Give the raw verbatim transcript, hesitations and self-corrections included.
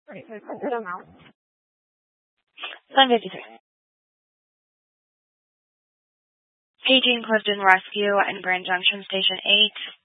seven fifty-three. Paging Clifton Rescue and Grand Junction Station eight.